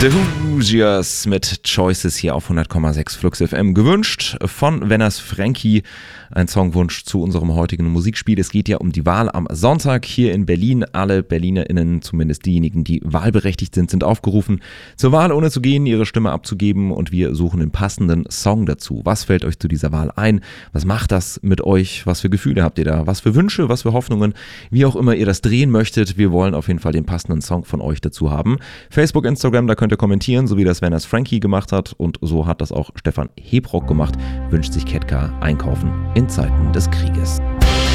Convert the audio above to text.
The Hoosiers mit Choices hier auf 100,6 Flux FM. Gewünscht von Wenners Frankie. Ein Songwunsch zu unserem heutigen Musikspiel. Es geht ja um die Wahl am Sonntag hier in Berlin. Alle BerlinerInnen, zumindest diejenigen, die wahlberechtigt sind, sind aufgerufen, zur Wahl ohne zu gehen, ihre Stimme abzugeben. Und wir suchen den passenden Song dazu. Was fällt euch zu dieser Wahl ein? Was macht das mit euch? Was für Gefühle habt ihr da? Was für Wünsche? Was für Hoffnungen? Wie auch immer ihr das drehen möchtet. Wir wollen auf jeden Fall den passenden Song von euch dazu haben. Facebook, Instagram, da könnt ihr kommentieren, so wie das Wenners Frankie gemacht hat. Und so hat das auch Stefan Hebrock gemacht. Wünscht sich Ketka einkaufen in Zeiten des Krieges.